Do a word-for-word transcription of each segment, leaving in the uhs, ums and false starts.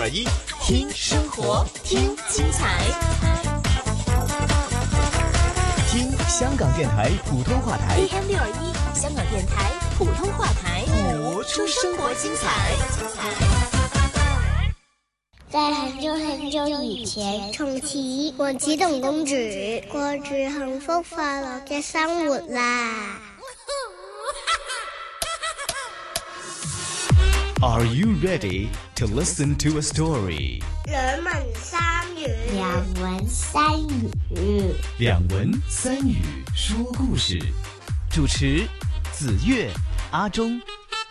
二一，听生活，听精彩，听香港电台普通话台 A M 六二一，香港电台普通话台， 播出生活精彩。 在很久很久以前，從此王子同公主過住幸福快樂嘅生活啦。 Are you ready to listen to a story? 兩文三語，兩文三語， 兩文三語說故事。主持子越、阿忠。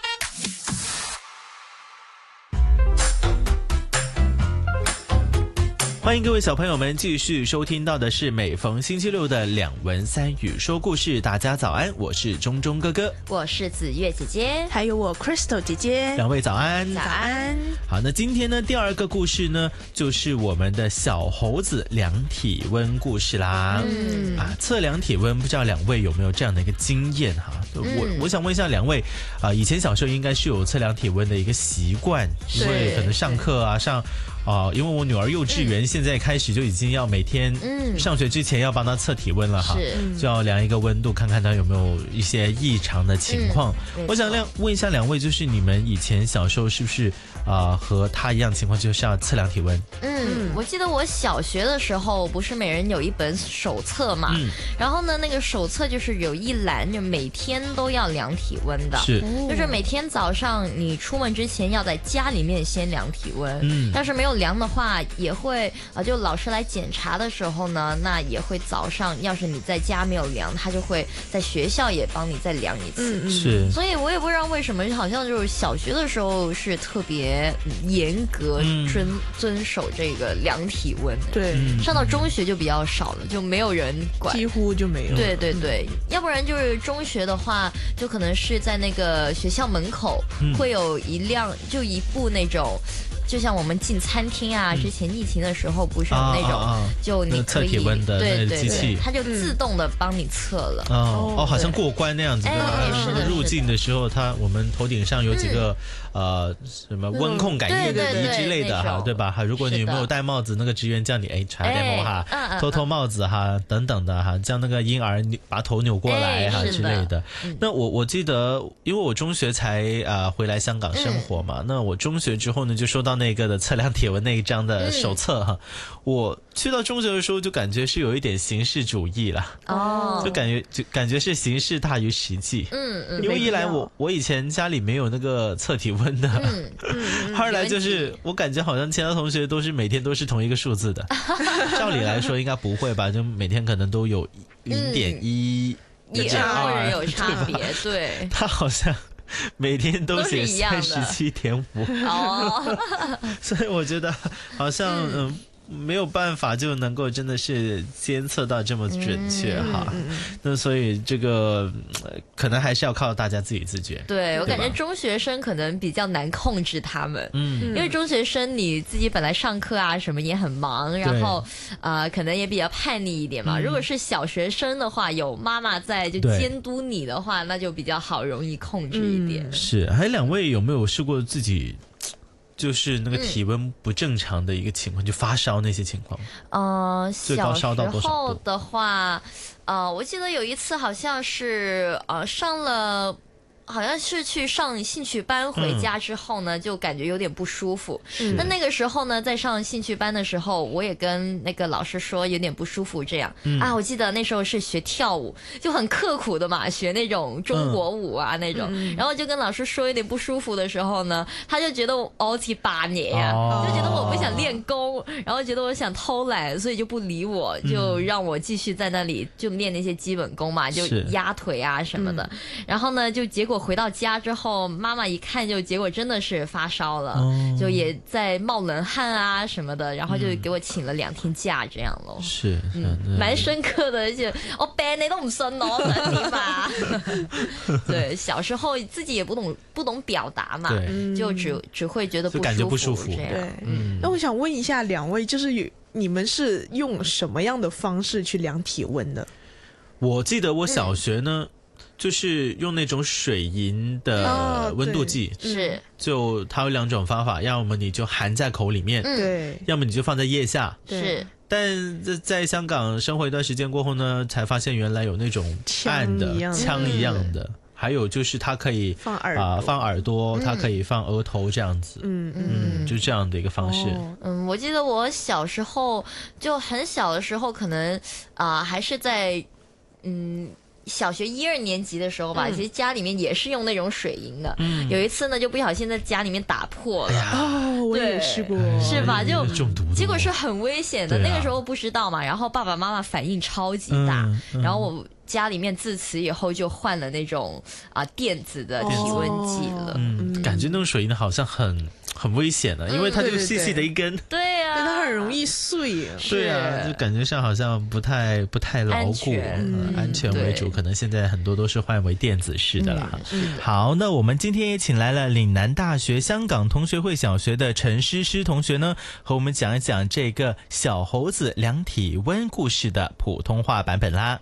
欢迎各位小朋友们继续收听到的是每逢星期六的两文三语说故事。大家早安，我是中中哥哥， 我是子越姐姐， 还有我 Crystal 姐姐。 两位早安。 早安。 好，那今天呢第二个故事呢就是我们的小猴子量体温故事啦。嗯啊，测量体温，不知道两位有没有这样的一个经验哈？嗯、我我想问一下两位啊、呃，以前小时候应该是有测量体温的一个习惯，因为可能上课啊上。哦，因为我女儿幼稚园现在开始就已经要每天上学之前要帮她测体温了哈，就要量一个温度，看看她有没有一些异常的情况。嗯、我想量问一下两位，就是你们以前小时候是不是啊、呃、和她一样情况，就是要测量体温？ 嗯，我记得我小学的时候，不是每人有一本手册嘛，嗯、然后呢，那个手册就是有一栏，就每天都要量体温的， 是， 就是每天早上你出门之前要在家里面先量体温，嗯，要是没有量的话也会呃，就老师来检查的时候呢，那也会早上要是你在家没有量，他就会在学校也帮你再量一次。 嗯、是， 所以我也不知道为什么，好像就是小学的时候是特别严格遵、嗯、遵守这个量体温。 对、 嗯，上到中学就比较少了，就没有人管， 几乎就没有。 对对对，要不然就是中学的话，就可能是在那个学校门口、嗯、会有一辆就一部那种。就像我们进餐厅啊，之前疫情的时候不是有那种，啊啊啊、就你可以测体温的那个机器， 它就自动的帮你测了。 嗯、哦哦，好像过关那样子的。哎， 是的。 入境的时候，它我们头顶上有几个、嗯、呃什么温控感应仪之类的哈，对吧？哈，如果你没有戴帽子，那个职员叫你哎查点哈，哎、偷偷帽子哈等等的哈，将那个婴儿把头扭过来哈、哎、之类的。嗯、那我我记得，因为我中学才啊、呃、回来香港生活嘛，嗯、那我中学之后呢，就收到那个的测量体温那一张的手册哈，嗯、我去到中学的时候就感觉是有一点形式主义啦，哦，就感觉就感觉是形式大于实际，嗯嗯，因为一来我我以前家里没有那个测体温的，嗯嗯、二来就是我感觉好像其他同学都是每天都是同一个数字的，照理来说应该不会吧，就每天可能都有零点一、 一二或者有差别，对， 他好像。每天都写三十七点五，所以我觉得好像嗯。嗯没有办法就能够真的是监测到这么准确哈，嗯嗯、那所以这个可能还是要靠大家自己自觉。 对，我感觉中学生可能比较难控制他们，嗯，因为中学生你自己本来上课啊什么也很忙，然后呃可能也比较叛逆一点嘛。嗯、如果是小学生的话，有妈妈在就监督你的话，那就比较好，容易控制一点。 嗯、是，还有两位有没有试过自己？就是那个体温不正常的一个情况，嗯、就发烧那些情况。 呃， 最高烧到多少度？ 小时候的话，呃，我记得有一次好像是呃上了。好像是去上兴趣班回家之后呢，嗯、就感觉有点不舒服。那那个时候呢，在上兴趣班的时候，我也跟那个老师说有点不舒服，这样、嗯、啊。我记得那时候是学跳舞，就很刻苦的嘛，学那种中国舞啊、嗯、那种。然后就跟老师说有点不舒服的时候呢，他就觉得我好似八年呀，就觉得我不想练功，然后觉得我想偷懒，所以就不理我，就让我继续在那里就练那些基本功嘛，就压腿啊什么的。嗯、然后呢，就结果。回到家之后，妈妈一看就结果真的是发烧了，哦、就也在冒冷汗啊什么的，然后就给我请了两天假这样咯。 是， 嗯，蛮深刻的，而且我病你都唔信我，想點啊？对，小时候自己也不懂不懂表达嘛，就只只会觉得不舒服， 就感觉不舒服这样。 对，嗯。那我想问一下两位，就是你们是用什么样的方式去量体温的？ 我记得我小学呢。嗯就是用那种水银的温度计， 哦、是， 就它有两种方法，要么你就含在口里面， 对、嗯， 要么你就放在腋下， 是。 但在香港生活一段时间过后呢，才发现原来有那种暗的枪一样的。嗯，还有就是它可以放耳朵、 呃、放耳朵、嗯，它可以放额头这样子， 嗯嗯，就这样的一个方式。 哦、嗯，我记得我小时候就很小的时候，可能啊、呃、还是在嗯小学一二年级的时候吧、嗯，其实家里面也是用那种水银的。嗯，有一次呢，就不小心在家里面打破了。 哎、 哦，我也试过， 是吧？就中毒， 结果是很危险的、啊。那个时候不知道嘛，然后爸爸妈妈反应超级大， 嗯嗯、 然后我。家里面自此以后就换了那种啊电子的体温计了， 嗯，嗯感觉那种水银好像很很危险的、啊嗯，因为它就细细的一根， 对啊， 它很容易碎、啊， 对啊，就感觉上好像不太不太牢固，安全,、嗯、安全为主，可能现在很多都是换为电子式的了、 嗯。 好，那我们今天也请来了岭南大学香港同学会小学的陈诗诗同学呢，和我们讲一讲这个小猴子量体温故事的普通话版本啦。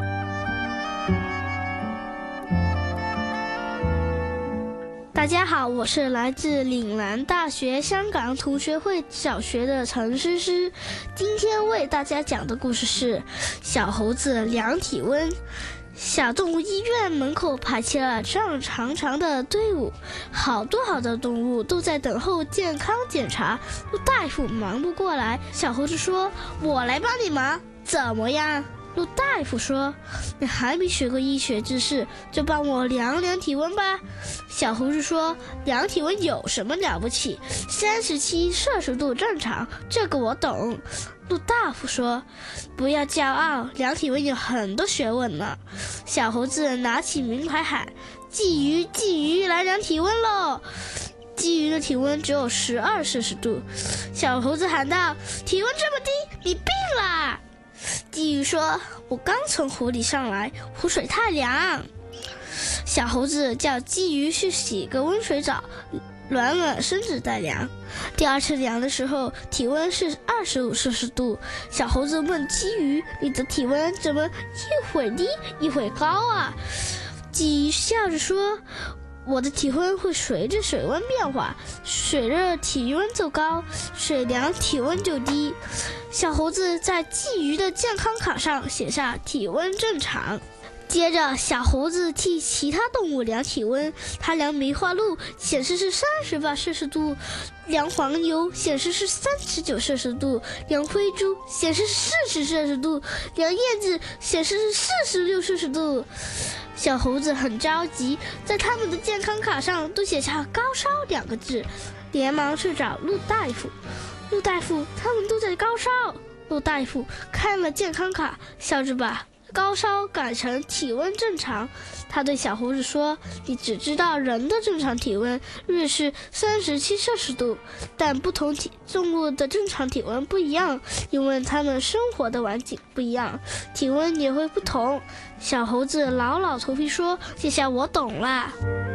大家好，我是来自岭南大学香港同学会小学的陈诗诗，今天为大家讲的故事是小猴子量体温。小动物医院门口排起了长长长的队伍，好多好多动物都在等候健康检查。陆大夫忙不过来，小猴子说：“我来帮你忙，怎么样？”陆大夫说：“你还没学过医学知识，就帮我量量体温吧。”小猴子说：“量体温有什么了不起？三十七摄氏度正常，这个我懂。”陆大夫说：“不要骄傲，量体温有很多学问呢。”小猴子拿起名牌喊：“鲫鱼，鲫鱼，来量体温喽！”鲫鱼的体温只有十二摄氏度。小猴子喊道：“体温这么低，你病啦！”鲫鱼说：“我刚从湖里上来，湖水太凉。”小猴子叫鲫鱼去洗个温水澡，暖暖身子再量。第二次量的时候，体温是二十五摄氏度。小猴子问鲫鱼：“你的体温怎么一会低一会高啊？”鲫鱼笑着说：“我的体温会随着水温变化，水热体温就高，水凉体温就低。”小猴子在鲫鱼的健康卡上写下体温正常。接着小猴子替其他动物量体温，他量梅花鹿显示是三十八摄氏度，量黄牛显示是三十九摄氏度，量灰猪显示是四十摄氏度，量燕子显示是四十六摄氏度。小猴子很着急，在他们的健康卡上都写下高烧两个字，连忙去找陆大夫。陆大夫，他们都在高烧。陆大夫看了健康卡，笑着把高烧改成体温正常。他对小猴子说：“你只知道人的正常体温约是三十七摄氏度，但不同体动物的正常体温不一样，因为它们生活的环境不一样，体温也会不同。”小猴子老老头皮说：“这下我懂啦。”